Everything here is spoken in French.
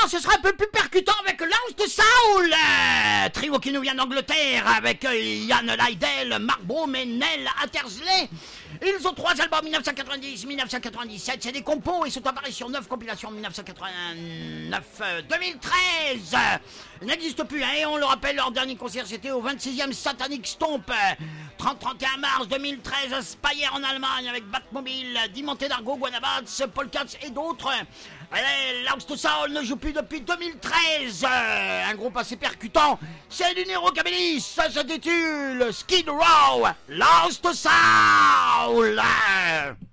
ce sera un peu plus percutant avec Lost Soul, trio qui nous vient d'Angleterre avec Ian Lydell, Mark Broom et Neil Attersley. Ils ont 3 albums, 1990, 1997, c'est des compos et sont apparus sur 9 compilations, 1989, 2013. Ils n'existent plus, hein, et on le rappelle, leur dernier concert c'était au 26e Satanic Stomp, 30-31 mars 2013 à Speyer en Allemagne avec Batmobile, Dimonte Dargo, Guanabats, Paul Katz et d'autres. Lost Soul ne joue plus depuis 2013. Un groupe assez percutant, c'est du Rockabilly, ça s'intitule Skid Row, Lost Soul.